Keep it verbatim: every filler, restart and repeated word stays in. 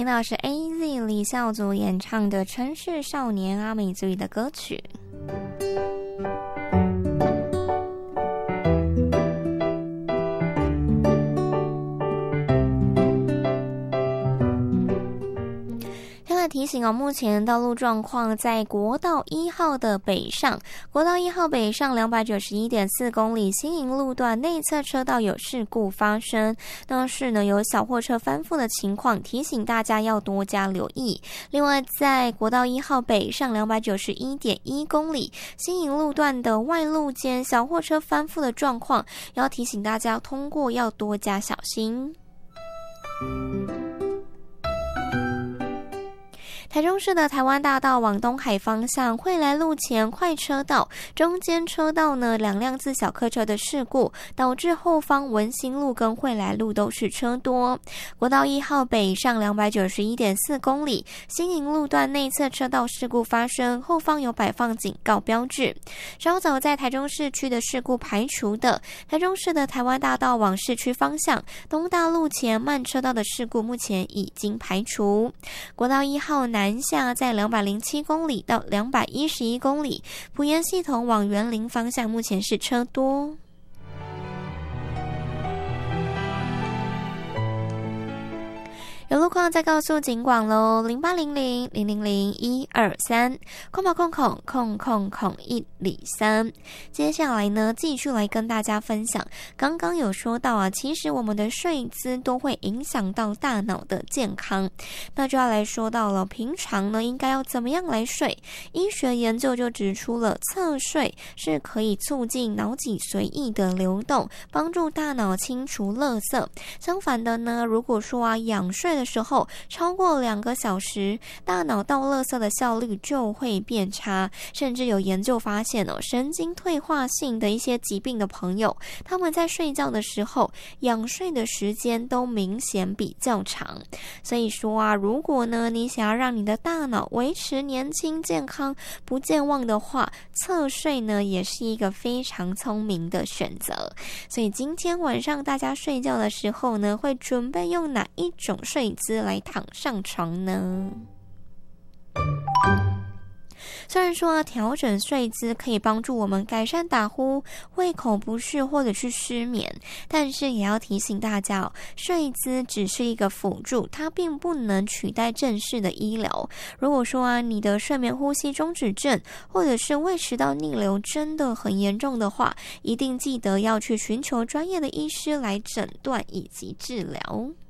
听到是 A Z 李孝祖演唱的《城市少年》阿美族语的歌曲。提醒哦，目前道路状况在国道一号的北上，国道一号北上两百九十一点四公里新营路段内侧车道有事故发生，但是呢有小货车翻覆的情况，提醒大家要多加留意。另外，在国道一号北上两百九十一点一公里新营路段的外路间小货车翻覆的状况，要提醒大家通过要多加小心。台中市的台湾大道往东海方向惠来路前快车道中间车道呢，两辆自小客车的事故，导致后方文心路跟惠来路都是车多。国道一号北上两百九十一点四公里新营路段内侧车道事故发生，后方有摆放警告标志。稍早在台中市区的事故排除的，台中市的台湾大道往市区方向东大路前慢车道的事故目前已经排除。国道一号南南下在两百零七公里到两百一十一公里，埔盐系统往园林方向目前是车多。有路况再告诉警广咯，零八零零零零零一二三，空跑空空空空空一里三。接下来呢，继续来跟大家分享。刚刚有说到啊，其实我们的睡姿都会影响到大脑的健康，那就要来说到了，平常呢应该要怎么样来睡？医学研究就指出了，侧睡是可以促进脑脊髓液的流动，帮助大脑清除垃圾。相反的呢，如果说啊仰睡的的时候超过两个小时，大脑倒垃圾的效率就会变差，甚至有研究发现哦，神经退化性的一些疾病的朋友，他们在睡觉的时候仰睡的时间都明显比较长。所以说啊，如果呢你想要让你的大脑维持年轻健康不健忘的话，侧睡呢也是一个非常聪明的选择。所以今天晚上大家睡觉的时候呢，会准备用哪一种睡姿来躺上床呢？虽然说调整睡姿可以帮助我们改善打呼、胃口不适或者是失眠，但是也要提醒大家哦，睡姿只是一个辅助，它并不能取代正式的医疗。如果说啊你的睡眠呼吸中止症或者是胃食道逆流真的很严重的话，一定记得要去寻求专业的医师来诊断以及治疗。